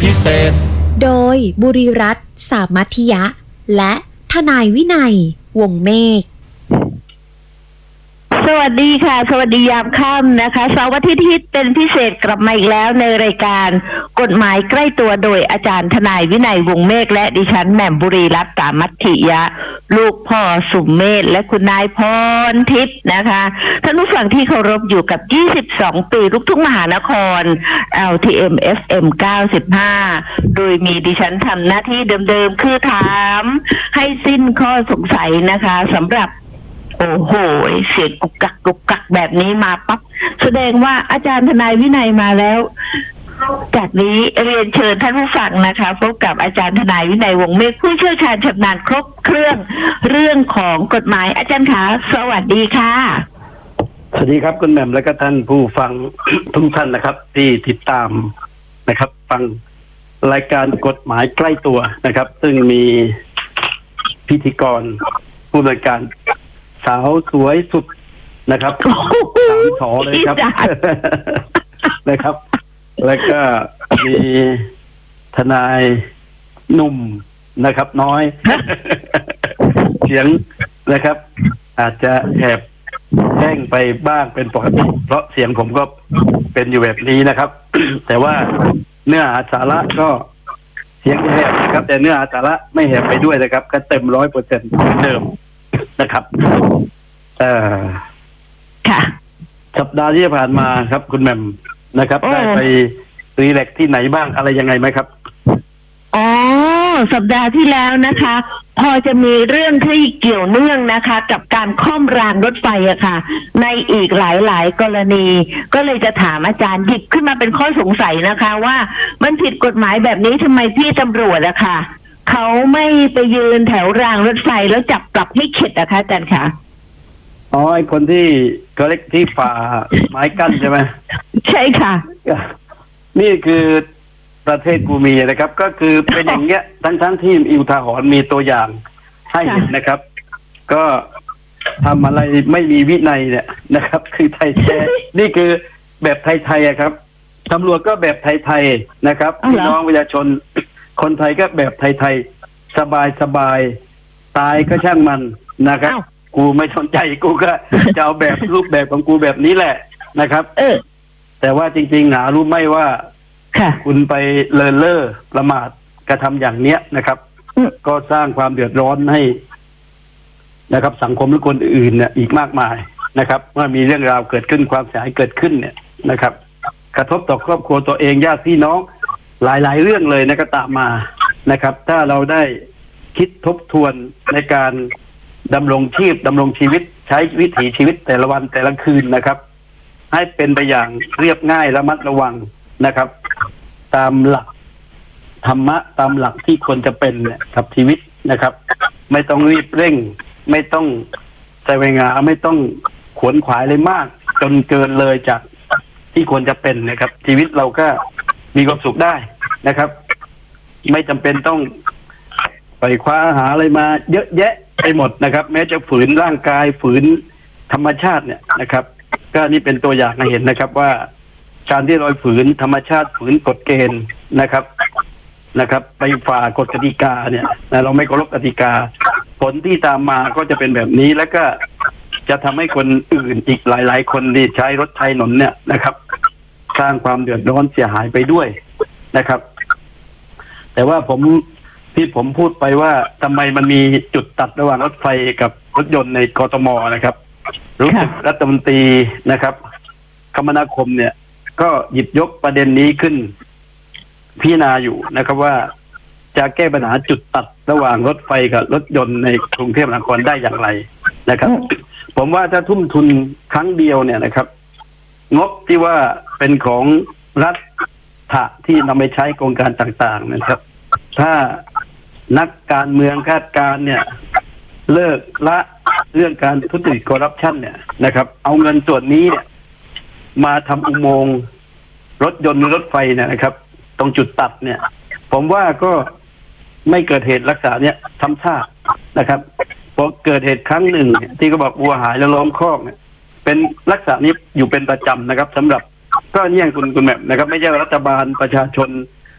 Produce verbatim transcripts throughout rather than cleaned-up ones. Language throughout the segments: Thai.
พิเศษโดยบุรีรัตน์สามัธยะและทนายวินัยวงศ์เมฆสวัสดีค่ะสวัสดียามค่ำนะคะเสาร์อาทิตย์เป็นพิเศษกลับมาอีกแล้วในรายการกฎหมายใกล้ตัวโดยอาจารย์ทนายวินัยวงศ์เมฆและดิฉันแหม่มบุรีรัตน์สามัธยะลูกพ่อสุมเมธและคุณนายพรทิพย์นะคะท่านผู้ฟังที่เคารพอยู่กับยี่สิบสองปีลูกทุ่งมหานคร แอล ที เอ็ม เอฟ เอ็ม เก้าสิบห้า โดยมีดิฉันทำหน้าที่เดิมๆคือถามให้สิ้นข้อสงสัยนะคะสำหรับโอ้โหเสียงกุกกักกุกกักแบบนี้มาปั๊บแสดงว่าอาจารย์ทนายวินัยมาแล้วจากนี้เรียนเชิญท่านผู้ฟังนะคะพบกับอาจารย์ทนายวินัยวงศ์เมฆผู้เชี่ยวชาญชำนาญครบเครื่องเรื่องของกฎหมายอาจารย์ขาสวัสดีค่ะสวัสดีครับคุณแหม่มและก็ท่านผู้ฟัง ทุกท่านนะครับที่ติดตามนะครับฟังรายการกฎหมายใกล้ตัวนะครับซึ่งมีพิธีกรผู้บริการสาวสวยสุดนะครับสามสอเลยครับ นะครับแล้วก็มีทนายหนุ่มนะครับน้อย เสียงนะครับอาจจะแหบแห้งไปบ้างเป็นปกติเพราะเสียงผมก็เป็นอยู่แบบนี้นะครับ แต่ว่าเนื้อหาสาระก็เสียงแหบนะครับแต่เนื้อหาสาระไม่แหบไปด้วยนะครับก็เต็มร้อยเปอร์เซ็นต์เดิมนะครับเอ่อค่ะสัปดาห์ที่ผ่านมาครับคุณแหม่มนะครับได้ไปรีแลกซ์ที่ไหนบ้างอะไรยังไงไหมครับอ๋อสัปดาห์ที่แล้วนะคะ พอจะมีเรื่องที่เกี่ยวเนื่องนะคะ กับการค่อมรางรถไฟอะค่ะในอีกหลายๆกรณีก็เลยจะถามอาจารย์หยิบขึ้นมาเป็นข้อสงสัยนะคะว่ามันผิดกฎหมายแบบนี้ทำไมพี่ตำรวจอะค่ะเขาไม่ไปยืนแถวรางรถไฟแล้วจับปรับให้เข็ดอะคะอาจารย์คะอ๋อไอคนที่เขาเรียกที่ฝ่าไม้กั้นใช่ไหมใช่ค่ะนี่คือประเทศกูมีนะครับก็คือเป็นอย่างเงี้ยทั้งทั้งที่อิวทาหรณ์มีตัวอย่างให้เห็นนะครับก็ทำอะไรไม่มีวินัยเนี่ยนะครับคือไทยแท้นี่คือแบบไทยๆครับตำรวจก็แบบไทยๆนะครับพี่น้องประชาชนคนไทยก็แบบไทยๆสบายๆตายก็ช่างมันนะครับกูไม่สนใจกูก็จะเอาแบบรูปแบบของกูแบบนี้แหละนะครับเออแต่ว่าจริงๆหารู้ไหมว่าคุณไปเลินเล่อประมาทกระทำอย่างเนี้ยนะครับก็สร้างความเดือดร้อนให้นะครับสังคมหรือคนอื่นเนี่ยอีกมากมายนะครับเมื่อมีเรื่องราวเกิดขึ้นความเสียหายเกิดขึ้นเนี่ยนะครับกระทบต่อครอบครัวตัวเองญาติพี่น้องหลายๆเรื่องเลยนะก็ตามมานะครับถ้าเราได้คิดทบทวนในการดำรงชีพดำรงชีวิตใช้วิถีชีวิตแต่ละวันแต่ละคืนนะครับให้เป็นไปอย่างเรียบง่ายระมัดระวังนะครับตามหลักธรรมะตามหลักที่ควรจะเป็นเนี่ยกับชีวิตนะครับไม่ต้องรีบเร่งไม่ต้องใจเวงาไม่ต้องขวนขวายเลยมากจนเกินเลยจากที่ควรจะเป็นนะครับชีวิตเราก็มีความสุขได้นะครับไม่จำเป็นต้องไปคว้าหาอะไรมาเยอะแยะไปหมดนะครับแม้จะฝืนร่างกายฝืนธรรมชาติเนี่ยนะครับก็นี่เป็นตัวอย่างให้เห็นนะครับว่าการที่เราฝืนธรรมชาติฝืนกฎเกณฑ์นะครับนะครับไปฝ่ากฎกติกาเนี่ยเราไม่เคารพกติกาผลที่ตามมาก็จะเป็นแบบนี้แล้วก็จะทำให้คนอื่นอีกหลายๆคนที่ใช้รถไถนนเนี่ยนะครับสร้างความเดือดร้อนเสียหายไปด้วยนะครับแต่ว่าผมที่ผมพูดไปว่าทำไมมันมีจุดตัดระหว่างรถไฟกับรถยนต์ในกทมนะครับรู้สึกรัฐมนตรีนะครับคมนาคมเนี่ยก็หยิบยกประเด็นนี้ขึ้นพิจารณาอยู่นะครับว่าจะแก้ปัญหาจุดตัดระหว่างรถไฟกับรถยนต์ในกรุงเทพมหานครได้อย่างไรนะครับผมว่าถ้าทุ่มทุนครั้งเดียวเนี่ยนะครับงบที่ว่าเป็นของรัฐะที่นำไปใช้โครงการต่างๆนะครับถ้านักการเมืองคาดการเนี่ยเลิกละเรื่องการทุจริตคอร์รัปชันเนี่ยนะครับเอาเงินส่วนนี้เนี่ยมาทำอุโมงค์รถยนต์หรือรถไฟเนี่ยนะครับตรงจุดตัดเนี่ยผมว่าก็ไม่เกิดเหตุลักษณะเนี้ยซ้ำซากนะครับพอเกิดเหตุครั้งหนึ่งที่เขาบอกวัวหายแล้วล้อมคอกเนี่ยเป็นลักษณะนี้อยู่เป็นประจำนะครับสำหรับก็เนี่ยคุณคุณแม่นะครับไม่ใช่รัฐบาลประชาชน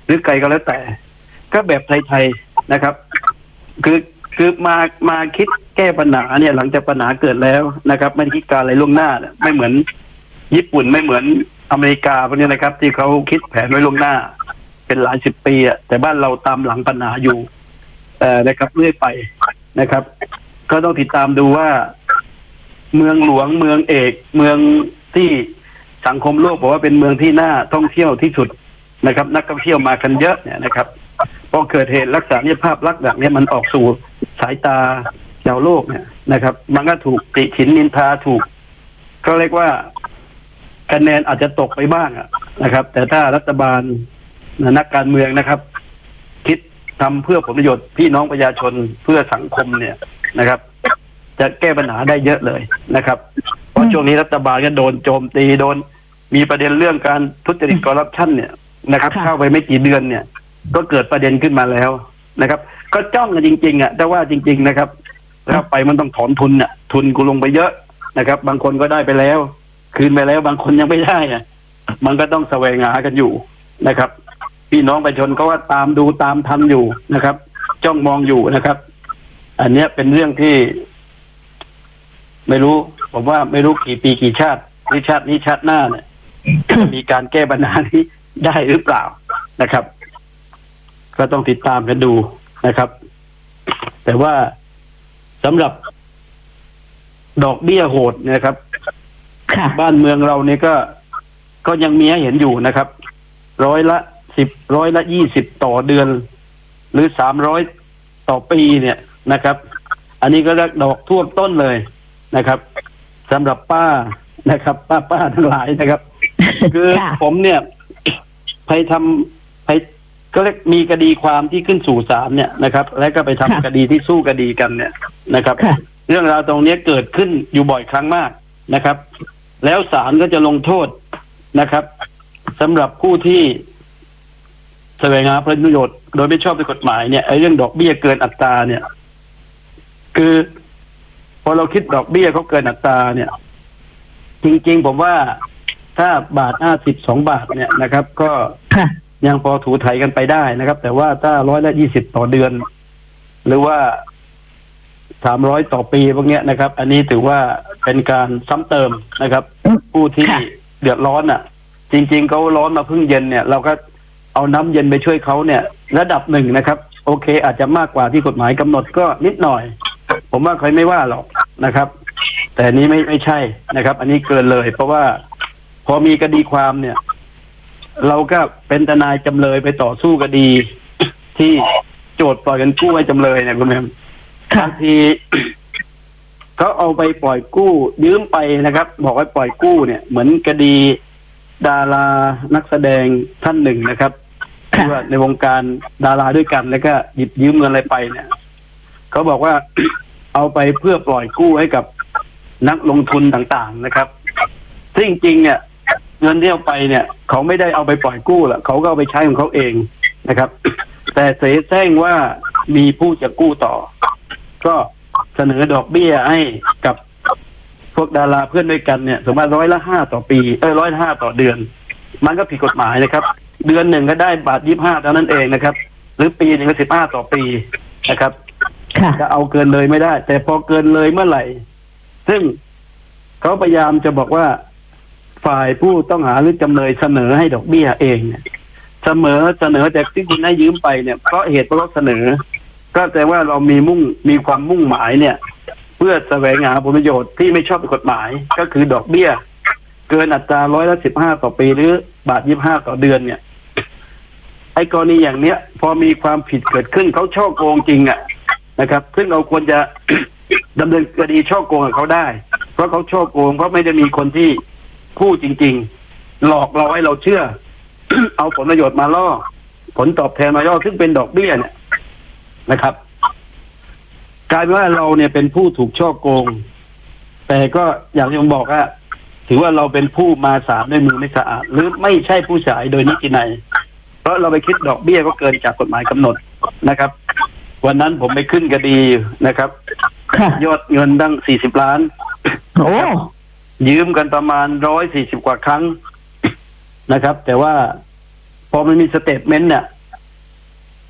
หรือไกลก็แล้วแต่ ก็แบบไทยๆนะครับ คือคือมามาคิดแก้ปัญหาเนี่ยหลังจากปัญหาเกิดแล้วนะครับ ไม่คิดการอะไรล่วงหน้าไม่เหมือนญี่ปุ่นไม่เหมือนอเมริกาพวกนี้นะครับ ที่เขาคิดแผนไว้ล่วงหน้า เป็นหลายสิบปีอะแต่บ้านเราตามหลังปัญหาอยู่เอ่อนะครับเรื่อยไปนะครับ ก็ต้องติดตามดูว่าเมืองหลวงเมืองเอกเมืองที่สังคมโลกบอกว่าเป็นเมืองที่น่าท่องเที่ยวที่สุดนะครับ นักท่องเที่ยวมากันเยอะเนี่ยนะครับพอเกิดเหตุลักษณะนี้ภาพลักษณ์แบบนี้มันออกสู่สายตาชาวโลกเนี่ยนะครับ มันก็ถูกติฉินนินทาถูกก็เรียกว่าคะแนนอาจจะตกไปบ้างนะครับ แต่ถ้ารัฐบาลนักการเมืองนะครับ คิดทำเพื่อผลประโยชน์พี่น้องประชาชนเพื่อสังคมเนี่ยนะครับ จะแก้ปัญหาได้เยอะเลยนะครับ เพราะช่วงนี้รัฐบาลก็โดนโจมตีโดนมีประเด็นเรื่องการทุจริตคอร์รัปชันเนี่ยนะครับ เข้าไปไม่กี่เดือนเนี่ย ก็เกิดประเด็นขึ้นมาแล้วนะครับ ก็จ้องกันจริงๆอ่ะแต่ว่าจริงๆนะครับแล้วไปมันต้องถอนทุนอ่ะทุนกูลงไปเยอะนะครับ บางคนก็ได้ไปแล้ว คืนไปแล้วบางคนยังไม่ได้อ่ะมันก็ต้องแสวงหากันอยู่นะครับ พี่น้องประชาชนก็ว่าตามดูตามทันอยู่นะครับ จ้องมองอยู่นะครับ อันเนี้ยเป็นเรื่องที่ ไม่รู้ผมว่าไม่รู้กี่ปีกี่ชาติหรือชาตินี้ชาติหน้าเนี่ย จะมีการแก้ปัญหานี้ได้หรือเปล่านะครับ ก็ต้องติดตามกันดูนะครับ แต่ว่าสำหรับดอกเบี้ยโหดเนี่ยครับบ้านเมืองเราเนี่ยก็ก็ยังมีให้เห็นอยู่นะครับ ร้อยละสิบร้อยละยี่สิบต่อเดือน หรือสามร้อยต่อปีเนี่ยนะครับ อันนี้ก็เรียกดอกท่วมต้นเลยนะครับสำหรับป้านะครับ ป้าป้าทั้งหลายนะครับ คือผมเนี่ยไปทำไปก็เรียกมีคดีความที่ขึ้นสู่ศาลเนี่ยนะครับ แล้วก็ไปทำคดีที่สู้คดีกันเนี่ยนะครับ เรื่องราวตรงนี้เกิดขึ้นอยู่บ่อยครั้งมากนะครับ แล้วศาลก็จะลงโทษนะครับสำหรับผู้ที่แสวงหาผลประโยชน์โดยไม่ชอบด้วยกฎหมายเนี่ยไอ้เรื่องดอกเบี้ยเกินอัตราเนี่ย คือพอเราคิดดอกเบี้ยเขาเกินอัตราเนี่ย จริงๆผมว่าถ้าบาทห้าสิบสองบาทเนี่ยนะครับ ก็ยังพอถูไถกันไปได้นะครับ แต่ว่าถ้าร้อยละยี่สิบต่อเดือน หรือว่าสามร้อยต่อปีพวกเนี้ยนะครับ อันนี้ถือว่าเป็นการซ้ำเติมนะครับ ผู้ที่เดือดร้อนอ่ะ จริงๆเขาร้อนมาพึ่งเย็นเนี่ย เราก็เอาน้ำเย็นไปช่วยเขาเนี่ย ระดับหนึ่งนะครับ โอเค อาจจะมากกว่าที่กฎหมายกำหนดก็นิดหน่อย ผมว่าใครไม่ว่าหรอกนะครับ แต่นี้ไม่ไม่ใช่นะครับ อันนี้เกินเลย เพราะว่าพอมีคดีความเนี่ย เราก็เป็นทนายจำเลยไปต่อสู้คดีที่โจทย์ปล่อยกันกู้ให้จำเลยเนี่ยคุณแม่บางทีเขาเอาไปปล่อยกู้ยืมไปนะครับ บอกว่าปล่อยกู้เนี่ยเหมือนคดีดารานักแสดงท่านหนึ่งนะครับที่ว่าในวงการดาราด้วยกันแล้วก็หยิบยืมเงินอะไรไปเนี่ยเขาบอกว่า เอาไปเพื่อปล่อยกู้ให้กับนักลงทุนต่างๆนะครับซึ่งจริงๆเนี่ยเงินที่เอาไปเนี่ยเขาไม่ได้เอาไปปล่อยกู้หรอกเขาก็เอาไปใช้ของเขาเองนะครับ แต่เสแสร้งว่ามีผู้จะกู้ต่อก็เสนอดอกเบี้ยให้กับพวกดาราเพื่อนด้วยกันเนี่ยสมมติร้อยละห้าต่อปีเออร้อยละห้าต่อเดือนมันก็ผิดกฎหมายนะครับ เดือนหนึ่งก็ได้บาทยี่สิบห้าเท่านั้นเองนะครับ หรือปีหนึ่งก็สิบห้าต่อปีนะครับจะเอาเกินเลยไม่ได้ แต่พอเกินเลยเมื่อไหร่ซึ่งเขาพยายามจะบอกว่าฝ่ายผู้ต้องหาหรือจำเลยเสนอให้ดอกเบี้ยเองเนี่ยเสมอเสนอแต่ที่คุณให้ยืมไปเนี่ยเพราะเหตุเพราะเขาเสนอก็แปลว่าเรามีมุ่งมีความมุ่งหมายเนี่ย เพื่อแสวงหาผลประโยชน์ที่ไม่ชอบด้วยกฎหมายก็คือดอกเบี้ยเกินอัตราร้อยละสิบห้าต่อปีหรือบาทยี่สิบห้าต่อเดือนเนี่ยไอ้กรณีอย่างเนี้ยพอมีความผิดเกิดขึ้นเขาช่อโกงจริงอ่ะนะครับ ซึ่งเราควรจะ ดำเนินคดีช่อโกงกับเขาได้เพราะเขาช่อโกงเพราะไม่ได้มีคนที่พูดจริงๆหลอกเราให้เราเชื่อ เอาผลประโยชน์มาล่อผลตอบแทนมาล่อซึ่งเป็นดอกเบี้ยเนี่ยนะครับกลายเป็นว่าเราเนี่ยเป็นผู้ถูกช่อโกงแต่ก็อย่างที่ผมบอกว่าถือว่าเราเป็นผู้มาสามด้วยมือไม่สะอาดหรือไม่ใช่ผู้เสียหายโดยนิตินัยเพราะเราไปคิดดอกเบี้ยก็เกินจากกฎหมายกำหนดนะครับวันนั้นผมไปขึ้นคดีนะครับยอดเงินตั้งสี่สิบล้านโอ้ยืมกันประมาณร้อยสี่สิบกว่าครั้งนะครับแต่ว่าพอมันมีสเตทเมนต์เนี่ย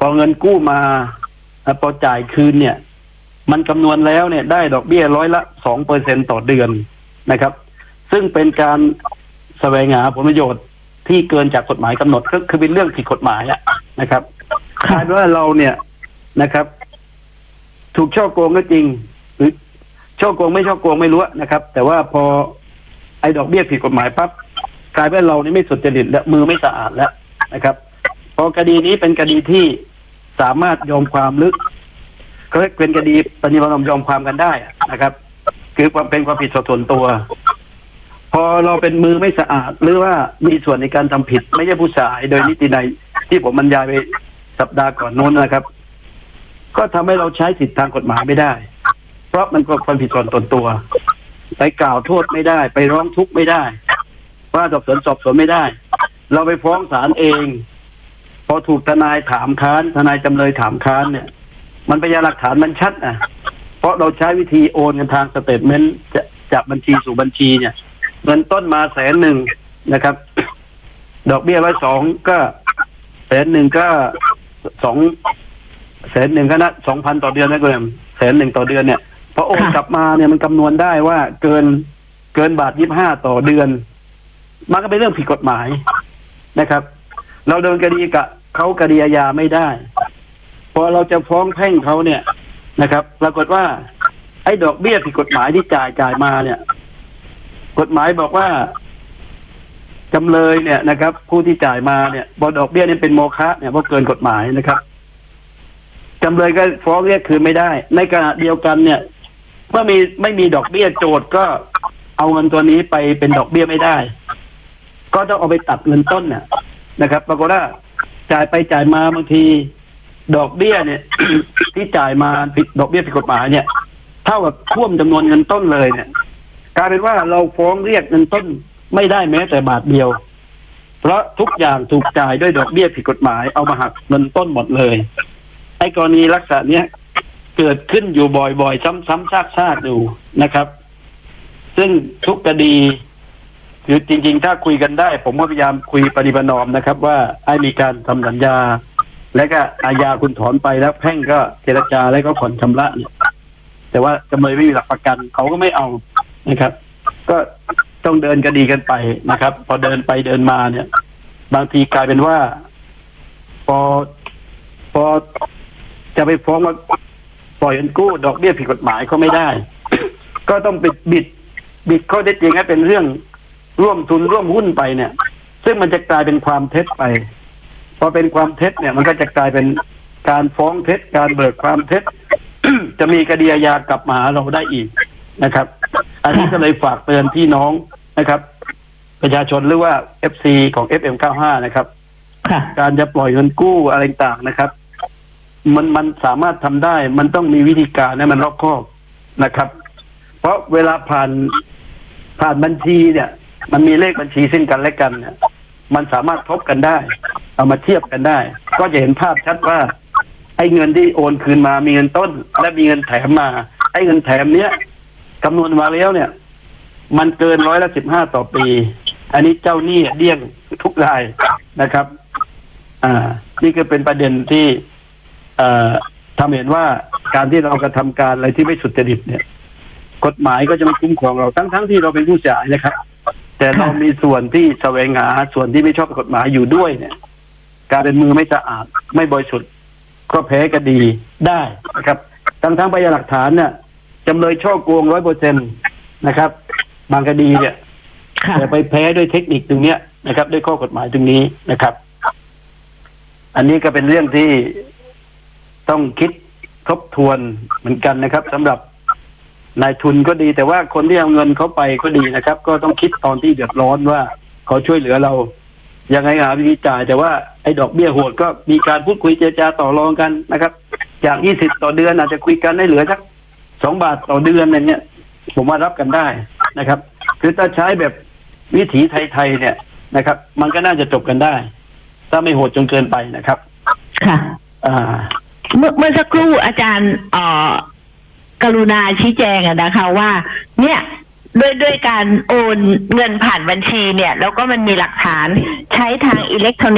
อเงินกู้มาพอจ่ายคืนเนี่ย มันคำนวณแล้วเนี่ยได้ดอกเบี้ยร้อยละสองเปอร์เซ็นต่อเดือนนะครับ ซึ่งเป็นการแสวงหาผลประโยชน์ที่เกินจากกฎหมายกำหนดก็คือเป็นเรื่องผิดกฎหมายอะนะครับคาดว่าเราเนี่ยนะครับ ถูกช่อโกงก็จริง หรือช่อโกงไม่ช่อโกงไม่รู้นะครับ แต่ว่าพอไอ้ดอกเบี้ยผิดกฎหมายปั๊บกลายเป็นเรานี่ไม่สุจริตและมือไม่สะอาดแล้วนะครับพอคดีนี้เป็นคดีที่สามารถยอมความลึกก็เป็นคดีปฏิบัติยอมความกันได้นะครับ คือความเป็นความผิดส่วนตัว พอเราเป็นมือไม่สะอาดหรือว่ามีส่วนในการทำผิดไม่ใช่ผู้สายโดยนิตินัยที่ผมบรรยายไปสัปดาห์ก่อนโน้นนะครับ ก็ทำให้เราใช้สิทธิทางกฎหมายไม่ได้ เพราะมันก็ความผิดส่วนตัว ไปกล่าวโทษไม่ได้ ไปร้องทุกข์ไม่ได้ว่าสอบสวนสอบสวนไม่ได้ เราไปฟ้องศาลเอง พอถูกทนายถามค้านทนายจำเลยถามค้านเนี่ย มันพยานหลักฐานมันชัดอ่ะเพราะเราใช้วิธีโอนกันทางสเตทเมนต์จากบัญชีสู่บัญชีเนี่ยเงินต้นมาแสนหนึ่งนะครับ ดอกเบี้ยร้อยสองก็แสนหนึ่งก็สองแสนหนึ่งก็นะสองพันต่อเดือนนะคุณแอมแสนหนึ่งต่อเดือนเนี่ยพอโอนกลับมาเนี่ยมันคำนวณได้ว่าเกินเกินบาทยี่สิบห้าต่อเดือนมันก็เป็นเรื่องผิดกฎหมายนะครับ เราโดนคดีกับเขาคดีอาญาไม่ได้พอเราจะฟ้องแพ่งเขาเนี่ยนะครับปรากฏว่าไอ้ดอกเบี้ยผิดกฎหมายที่จ่ายจ่ายมาเนี่ยกฎหมายบอกว่าจำเลยเนี่ยนะครับ ผู้ที่จ่ายมาเนี่ยบอดอกเบี้ยนี่เป็นโมฆะเนี่ยเพราะเกินกฎหมายนะครับจำเลยก็ฟ้องเรียกคืนไม่ได้ในขณะเดียวกันเนี่ยเมื่อมีไม่มีดอกเบี้ยโจทก์ก็เอาเงินตัวนี้ไปเป็นดอกเบี้ยไม่ได้ก็ต้องเอาไปตัดเงินต้นเนี่ยนะครับปรากฏว่าจ่ายไปจ่ายมาบางทีดอกเบี้ยเนี่ย ที่จ่ายมาผิดดอกเบี้ยผิดกฎหมายเนี่ยเท่ากับท่วมจำนวนเงินต้นเลยเนี่ยกลายเป็นว่าเราฟ้องเรียกเงินต้นไม่ได้แม้แต่บาทเดียวเพราะทุกอย่างถูกจ่ายด้วยดอกเบี้ยผิดกฎหมายเอามาหักเงินต้นหมดเลยไอ้กรณีลักษณะเนี้ยเกิดขึ้นอยู่บ่อยๆซ้ำๆซากๆอยู่นะครับ ซึ่งทุกคดีคือจริงๆถ้าคุยกันได้ผมก็พยายามคุยปฏิบัตินอมนะครับว่าให้มีการทำสัญญาและก็อาญาคุณถอนไปแล้วแพ่งก็เจรจาแล้วก็ผ่อนชำระเนี่ยแต่ว่าจำเลยไม่มีหลักประกันเขาก็ไม่เอานะครับ ก็ต้องเดินคดีกันไปนะครับ พอเดินไปเดินมาเนี่ย บางทีกลายเป็นว่า พอพอจะไปฟ้องว่าปล่อยเงินกู้ดอกเบี้ยผิดกฎหมายก็ไม่ได้ ก็ต้องไปบิดบิดข้อเท็จจริงให้เป็นเรื่องร่วมทุนร่วมหุ้นไปเนี่ย ซึ่งมันจะกลายเป็นความเท็จไปพอเป็นความเท็จเนี่ยมันก็จะกลายเป็นการฟ้องเท็จการเบิกความเท็จ จะมีคดีอาญากลับมาหาเราได้อีกนะครับ อันนี้ก็เลยฝากเตือนพี่น้องนะครับ ประชาชนหรือว่า เอฟ ซี ของ เอฟ เอ็ม เก้าสิบห้า นะครับการจะปล่อยเงินกู้อะไรต่างนะครับ มันมันสามารถทำได้ มันต้องมีวิธีการให้มันรอบคอบนะครับ เพราะเวลาผ่านผ่านบัญชีเนี่ย มันมีเลขบัญชีซึ่งกันและกันเนี่ยมันสามารถทบกันได้ เอามาเทียบกันได้ ก็จะเห็นภาพชัดว่าไอ้เงินที่โอนคืนมามีเงินต้นและมีเงินแถมมาไอ้เงินแถมเนี้ยคำนวณมาแล้วเนี่ย มันเกินร้อยละสิบห้าต่อปี อันนี้เจ้าหนี้เดี้ยงทุกรายนะครับ อ่า นี่ก็เป็นประเด็นที่เอ่อทำเห็นว่าการที่เรากระทำการอะไรที่ไม่สุจริตเนี่ย กฎหมายก็จะไม่คุ้มครองเราทั้งทั้งที่เราเป็นผู้เสียหายนะครับ แต่เรามีส่วนที่แสวงหาส่วนที่ไม่ชอบกฎหมายอยู่ด้วยเนี่ย การเป็นมือไม่สะอาดไม่บริสุทธิ์ก็แพ้คดีได้นะครับทั้งทั้งพยานหลักฐานเนี่ยจำเลยช่อโกงร้อยเปอร์เซ็นต์นะครับ บางคดีเนี่ยแต่ไปแพ้ด้วยเทคนิคตรงเนี้ยนะครับ ด้วยข้อกฎหมายตรงนี้นะครับ อันนี้ก็เป็นเรื่องที่ต้องคิดทบทวนเหมือนกันนะครับ สำหรับนายทุนก็ดีแต่ว่าคนที่เอาเงินเขาไปก็ดีนะครับ ก็ต้องคิดตอนที่เดือดร้อนว่าเขาช่วยเหลือเรายังไงหาวิธีจ่ายแต่ว่าไอ้ดอกเบี้ยโหดก็มีการพูดคุยเจรจาต่อรองกันนะครับจากยี่สิบต่อเดือนอาจจะคุยกันได้เหลือสักสองบาทต่อเดือนอะไรเงี้ยผมว่ารับกันได้นะครับ คือถ้าใช้แบบวิถีไทยๆเนี่ยนะครับ มันก็น่าจะจบกันได้ถ้าไม่โหดจนเกินไปนะครับค่ะอ่าเมื่อเมื่อสักครู่อาจารย์เอ่อกรุณาชี้แจงอะนะคะว่าเนี่ยด้วยด้วยการโอนเงินผ่านบัญชีเนี่ยแล้วก็มันมีหลักฐานใช้ทางอิเล็กทรอนิกส์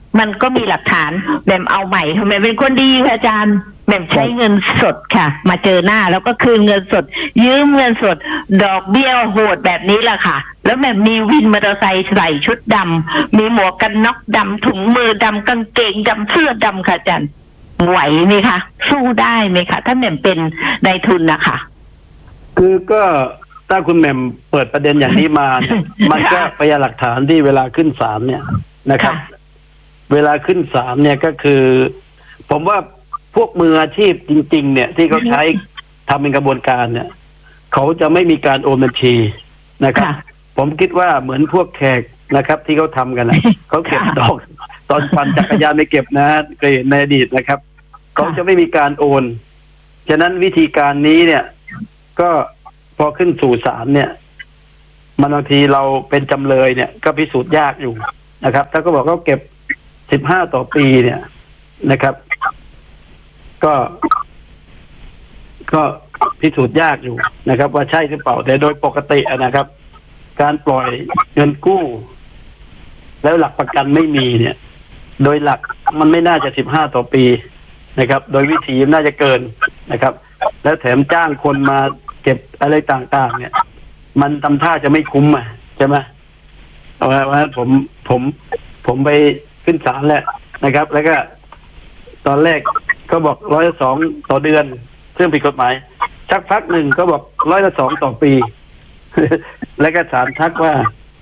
มันก็มีหลักฐานแหม่มเอาใหม่ทำไมเป็นคนดีค่ะอาจารย์แหม่มใช้เงินสดค่ะ มาเจอหน้าแล้วก็คืนเงินสด ยืมเงินสด ดอกเบี้ยโหดแบบนี้แหละค่ะ แล้วแหม่มมีวินมอเตอร์ไซค์ใส่ชุดดำมีหมวกกันน็อกดำถุงมือดำกางเกงดำเสื้อดำค่ะอาจารย์ไหวไหมคะสู้ได้ไหมคะถ้าแหม่มเป็นนายทุนนะคะคือก็ถ้าคุณแหม่มเปิดประเด็นอย่างนี้มาเนี่ย มันก็พยานหลักฐานที่เวลาขึ้นศาลเนี่ยนะครับ เวลาขึ้นศาลเนี่ยก็คือ ผมว่าพวกมืออาชีพจริง ๆ เนี่ย ที่เขาใช้ทำเป็นกระบวนการเนี่ย เขาจะไม่มีการโอนบัญชีนะครับ ผมคิดว่าเหมือนพวกแขกนะครับ ที่เขาทำกันนะเขาเก็บดอกตอนปั่นจักรยานไม่เก็บนะเคยเห็นในอดีตนะครับเขาจะไม่มีการโอนฉะนั้นวิธีการนี้เนี่ย ก็พอขึ้นสู่ศาลเนี่ย มันบางทีเราเป็นจำเลยเนี่ย ก็พิสูจน์ยากอยู่นะครับ ถ้าเขาบอกเขาเก็บสิบห้าต่อปีเนี่ยนะครับ ก็ ก็พิสูจน์ยากอยู่นะครับ ว่าใช่หรือเปล่าแต่โดยปกตินะครับ การปล่อยเงินกู้ แล้วหลักประกันไม่มีเนี่ย โดยหลักมันไม่น่าจะสิบห้าต่อปีนะครับ โดยวิธีน่าจะเกินนะครับ แล้วแถมจ้างคนมาเก็บอะไรต่างๆ เนี่ย มันทำท่าจะไม่คุ้มอ่ะใช่ไหมเอาไว้ว่าผมผมผมไปขึ้นศาลแหละนะครับ แล้วก็ตอนแรกก็บอกร้อยละสองต่อเดือนซึ่งผิดกฎหมายชักพักหนึ่งก็บอกร้อยละสองต่อปี แล้วก็ศาลทักว่า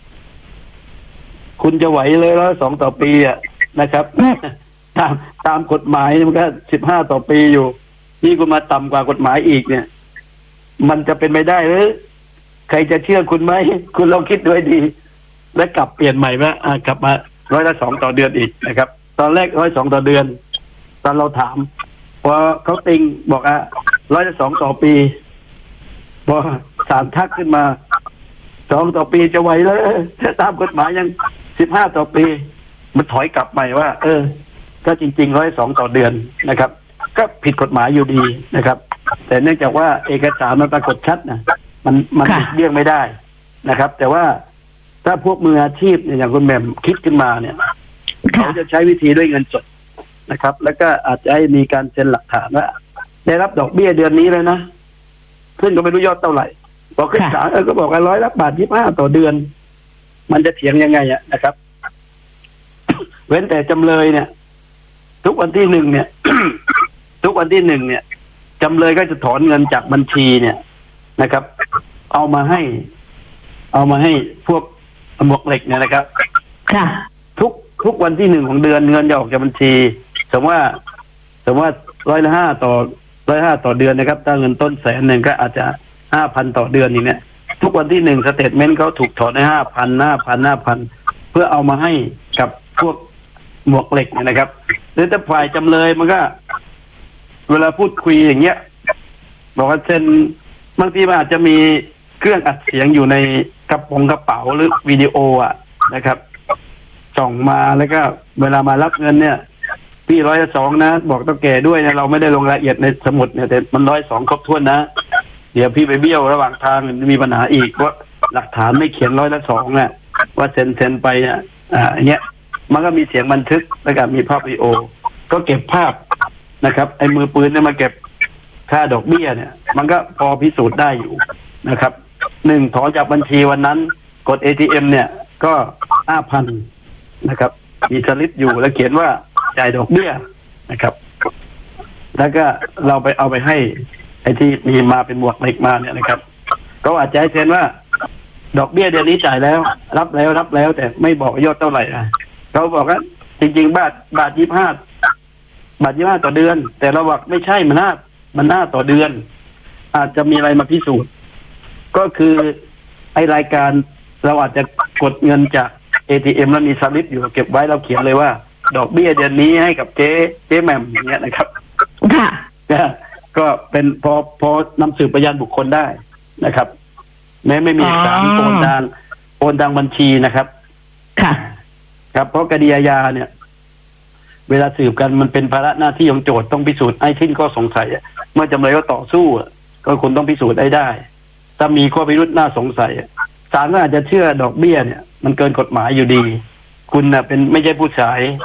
คุณจะไหวเลยร้อยละสองต่อปีอ่ะนะครับ ตามตามกฎหมายมันก็สิบห้าต่อปีอยู่นี่คุณมาต่ำกว่ากฎหมายอีกเนี่ย มันจะเป็นไม่ได้หรือใครจะเชื่อคุณไหมคุณลองคิดด้วยดี แล้วกลับเปลี่ยนใหม่ว่ากลับมาร้อยละสองต่อเดือนอีกนะครับ ตอนแรกร้อยสองต่อเดือน ตอนเราถามพอเขาติงบอกอ่ะร้อยละสองต่อปีพอศาลทักขึ้นมาสองต่อปีจะไหวแล้วถ้าตามกฎหมายยังสิบห้าต่อปี มันถอยกลับใหม่ว่า เออ ก็จริงๆร้อยสองต่อเดือนนะครับ ก็ผิดกฎหมายอยู่ดีนะครับ แต่เนื่องจากว่าเอกสารมันปรากฏชัดนะมันมันเลี่ยงไม่ได้นะครับ แต่ว่าถ้าพวกมืออาชีพเนี่ยอย่างคุณแหม่มคิดขึ้นมาเนี่ยเขาจะใช้วิธีด้วยเงินสดนะครับ แล้วก็อาจจะให้มีการเซ็นหลักฐานว่าได้รับดอกเบี้ยเดือนนี้เลยนะซึ่งก็ไม่รู้ยอดเท่าไหร่พอขึ้นศาลเออก็บอกว่าร้อยละบาทยี่ห้าต่อเดือน มันจะเถียงยังไงอะนะครับ เว้นแต่จำเลยเนี่ย ทุกวันที่หนึ่งเนี่ย ทุกวันที่หนึ่งเนี่ยจำเลยก็จะถอนเงินจากบัญชีเนี่ยนะครับ เอามาให้ เอามาให้พวกหมวกเหล็กเนี่ยนะครับค่ะทุกทุกวันที่หนึ่งของเดือนเงินจะออกจากบัญชี สมมติว่าสมมติว่าร้อยละห้าต่อร้อยห้าต่อเดือนนะครับถ้าเงินต้นแสนหนึ่งก็อาจจะห้าพันต่อเดือนอย่างเนี้ยทุกวันที่หนึ่งสเตทเมนต์เขาถูกถอนได้ห้าพันห้าพันห้าพันเพื่อเอามาให้กับพวกหมวกเหล็กเนี่ยนะครับหรือถ้าฝ่ายจำเลยมันก็ เวลาพูดคุยอย่างเงี้ยบอกว่าเซ็นบางทีมันอาจจะมีเครื่องอัดเสียงอยู่ในกระโปรงกระเป๋าหรือวิดีโออ่ะนะครับส่องมาแล้วก็เวลามารับเงินเนี่ยพี่ร้อยสองนะบอกต้องแก่ด้วยนะเราไม่ได้ลงรายละเอียดในสมุดเนี่ยแต่มันร้อยสองครบถ้วนนะเดี๋ยวพี่ไปเบี้ยวระหว่างทางมีปัญหาอีกว่าหลักฐานไม่เขียนร้อยละสองน่ะว่าเซ็นเซ็นไปอ่ะอ่าอย่างเงี้ยมันก็มีเสียงบันทึกแล้วก็มีภาพวิดีโอก็เก็บภาพนะครับไอ้มือปืนเนี่ยมาเก็บค่าดอกเบี้ยเนี่ยมันก็พอพิสูจน์ได้อยู่นะครับหนึ่งถอนจากบัญชีวันนั้นกด เอ ที เอ็ม เนี่ยก็ห้าพันนะครับมีสลิปอยู่แล้วเขียนว่าจ่ายดอกเบี้ยนะครับแล้วก็เราไปเอาไปให้ไอ้ที่มีมาเป็นหมวกเหล็กมาเนี่ยนะครับก็อาจจะให้เซ็นว่าดอกเบี้ยเดือนนี้จ่ายแล้วรับแล้วรับแล้วแต่ไม่บอกยอดเท่าไหร่อ่ะเขาบอกว่าจริงๆบาทบาทยี่ห้าบาทยี่ห้าต่อเดือนแต่เราบอกไม่ใช่มันห้ามันห้าต่อเดือนอาจจะมีอะไรมาพิสูจน์ก็คือไอรายการเราอาจจะกดเงินจาก เอ ที เอ็ม แล้วมีสลิปอยู่เก็บไว้เราเขียนเลยว่าดอกเบี้ยเดือนนี้ให้กับเจ๊เจ๊แหม่มอย่างเงี้ยนะครับค่ะก็เป็นพอพอนำสืบพยานบุคคลได้นะครับ แม้ไม่มีเอกสารโอนทางโอนทางบัญชีนะครับค่ะครับเพราะคดีอาญาเนี่ยเวลาสืบกันมันเป็นภาระหน้าที่ของโจทย์ต้องพิสูจน์ไอ้ทิ้นข้อสงสัยเมื่อจำเลยก็ต่อสู้ก็คุณต้องพิสูจน์ได้ได้ถ้ามีข้อพิรุธน่าสงสัยศาลก็อาจจะเชื่อดอกเบี้ยเนี่ยมันเกินกฎหมายอยู่ดีคุณน่ะเป็นไม่ใช่ผู้ชาย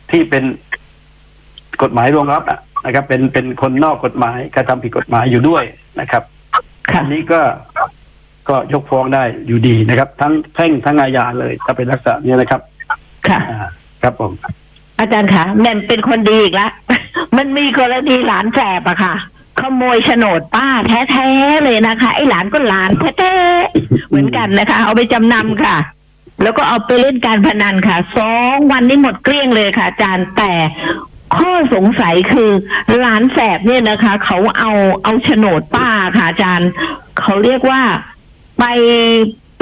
ที่เป็นกฎหมายรองรับอะนะครับ เป็นเป็นคนนอกกฎหมายกระทำผิดกฎหมายอยู่ด้วยนะครับอันนี้ก็ก็ยกฟ้องได้อยู่ดีนะครับ ทั้งแพ่งทั้งอาญาเลยถ้าเป็นลักษณะนี้นะครับค่ะอ่าครับผมอาจารย์คะแม่นเป็นคนดีอีกแล้ว มันมีกรณีหลานแสบอะค่ะ ขโมยโฉนดป้าแท้ๆเลยนะคะไอ้หลานก็หลานแท้ๆเหมือนกันนะคะ เอาไปจำนำค่ะ แล้วก็เอาไปเล่นการพนันค่ะสองวันนี้หมดเกลี้ยงเลยค่ะอาจารย์แต่ข้อสงสัยคือหลานแสบเนี่ยนะคะ เขาเอาเอาโฉนดป้าค่ะอาจารย์เขาเรียกว่าไปไป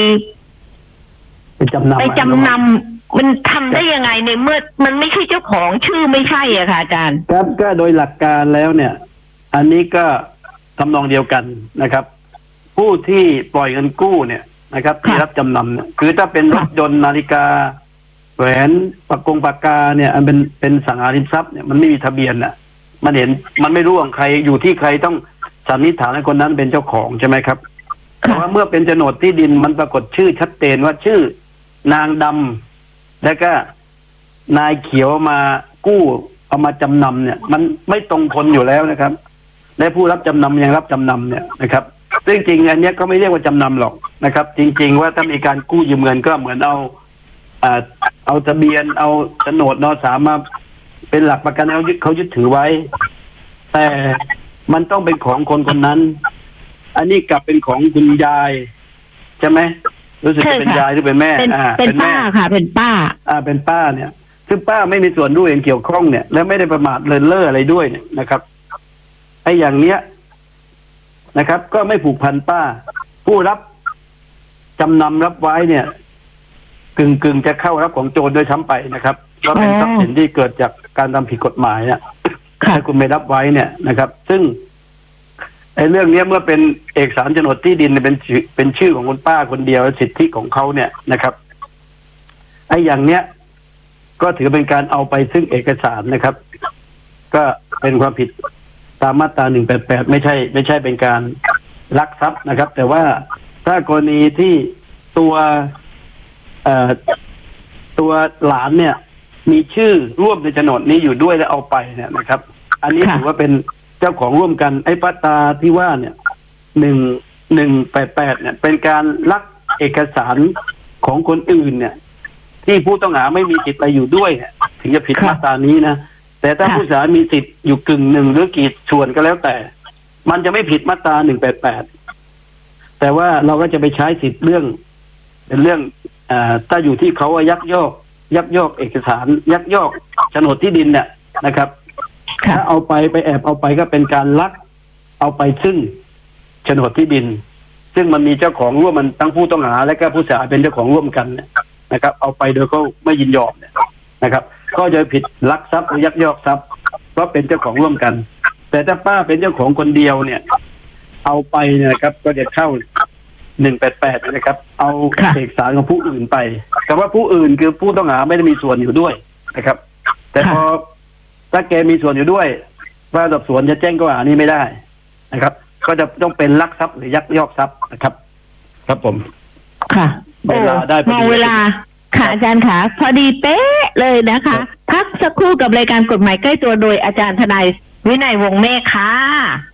ไปจำนำไปจำนำมันทำได้ยังไงในเมื่อมันไม่ใช่เจ้าของชื่อไม่ใช่อะค่ะอาจารย์ครับก็โดยหลักการแล้วเนี่ย อันนี้ก็ทำนองเดียวกันนะครับ ผู้ที่ปล่อยเงินกู้เนี่ยนะครับที่รับจำนำเนี่ยคือถ้าเป็นรถยนต์นาฬิกาแหวนปากกงปากกาเนี่ยอันเป็นเป็นสังหาริมทรัพย์เนี่ยมันไม่มีทะเบียนน่ะมันเห็นมันไม่รู้ของใครอยู่ที่ใครต้องสันนิษฐานให้คนนั้นเป็นเจ้าของใช่ไหมครับแต่ว่าเมื่อเป็นโฉนดที่ดินมันปรากฏชื่อชัดเจนว่าชื่อนางดำแล้วก็นายเขียวมากู้เอามาจำนำเนี่ย มันไม่ตรงคนอยู่แล้วนะครับและผู้รับจำนำยังรับจำนำเนี่ยนะครับซึ่งจริงอันนี้ก็ไม่เรียกว่าจำนำหรอกนะครับ จริงๆว่าถ้ามีการกู้ยืมเงินก็เหมือนเอาอ่าเอาทะเบียนเอาโฉนดนสามมาเป็นหลักประกันเขายึดเขายึดถือไว้ แต่มันต้องเป็นของคนคนนั้น อันนี้กลับเป็นของคุณยายใช่ไหมรู้สึกจะเป็นยายหรือเป็นแม่เป็นอ่าเป็นป้าค่ะ เป็นป้าอ่าเป็นป้าเนี่ยซึ่งป้าไม่มีส่วนรู้เห็นเกี่ยวข้องเนี่ยและไม่ได้ประมาทเลินเล่ออะไรด้วยเนี่ยนะครับไอ้อย่างเนี้ยนะครับ ก็ไม่ผูกพันป้า ผู้รับจำนำรับไว้เนี่ย กึ่งกึ่งจะเข้ารับของโจรโดยช้ำไปนะครับก็เป็นทรัพย์สินที่เกิดจากการทำผิดกฎหมายเนี่ยถ้าคุณไม่รับไว้เนี่ยนะครับ ซึ่งไอ้เรื่องนี้เมื่อเป็นเอกสารโฉนดที่ดินเป็นเป็นชื่อของคุณป้าคนเดียวสิทธิของเขาเนี่ยนะครับไอ้อย่างเนี้ยก็ถือเป็นการเอาไปซึ่งเอกสารนะครับ ก็เป็นความผิดตามมาตราหนึ่งแปดแปดไม่ใช่ ไม่ใช่เป็นการลักทรัพย์นะครับ แต่ว่าถ้ากรณีที่ตัวเอ่อตัวหลานเนี่ย มีชื่อร่วมในโฉนดนี้อยู่ด้วยแล้วเอาไปเนี่ยนะครับ อันนี้ถือว่าเป็นเจ้าของร่วมกันไอ้ปัตตาที่ว่าเนี่ยหนึ่งหนึ่งแปดแปดเนี่ย เป็นการลักเอกสารของคนอื่นเนี่ย ที่ผู้ต้องหาไม่มีสิทธิ์ไปอยู่ด้วยเนี่ยถึงจะผิดมาตรานี้นะแต่ถ้าผู้เสียหายมีสิทธิ์อยู่กึ่งหนึ่งหรือกี่ส่วนก็แล้วแต่ มันจะไม่ผิดมาตราหนึ่งแปดแปดแต่ว่าเราก็จะไปใช้สิทธิ์เรื่องเป็นเรื่องอ่าถ้าอยู่ที่เขายักยอก ยักยอกเอกสาร ยักยอกโฉนดที่ดินเนี่ยนะครับถ้าเอาไปไปแอบเอาไปก็เป็นการลักเอาไปซึ่งโฉนดที่ดิน ซึ่งมันมีเจ้าของร่วมมันทั้งผู้ต้องหาและก็ผู้เสียหายเป็นเจ้าของร่วมกันนะครับ เอาไปโดยเขาไม่ยินยอมเนี่ยนะครับ ก็จะผิดลักทรัพย์หรือยักยอกทรัพย์เพราะเป็นเจ้าของร่วมกัน แต่ถ้าป้าเป็นเจ้าของคนเดียวเนี่ย เอาไปเนี่ยครับ ก็จะเข้าหนึ่งแปดแปดนะครับ เอาเอกสารของผู้อื่นไปแต่ว่าผู้อื่นคือผู้ต้องหาไม่ได้มีส่วนอยู่ด้วยนะครับ แต่พอถ้าแกมีส่วนอยู่ด้วยว่าสอบสวนจะแจ้งข้อหานี้ไม่ได้นะครับ ก็จะต้องเป็นลักทรัพย์หรือยักยอกทรัพย์นะครับ ครับผมค่ะเวลาได้พอดีมองเวลาค่ะอาจารย์ค่ะพอดีเป๊ะเลยนะคะพักสักครู่กับรายการกฎหมายใกล้ตัวโดยอาจารย์ทนายวินัยวงศ์เมฆค่ะ